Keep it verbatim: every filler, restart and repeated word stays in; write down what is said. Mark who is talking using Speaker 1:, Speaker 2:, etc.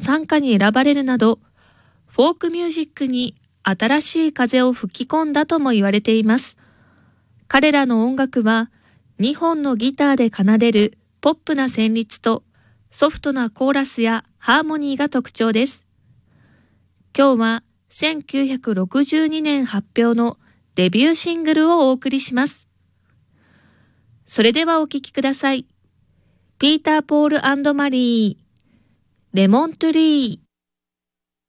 Speaker 1: 賛歌に選ばれるなど、フォークミュージックに新しい風を吹き込んだとも言われています。彼らの音楽は、にほんのギターで奏でるポップな旋律とソフトなコーラスやハーモニーが特徴です。今日はせんきゅうひゃくろくじゅうにねん発表のデビューシングルをお送りします。それではお聴きください。ピーター・ポール&マリー、レモントリー。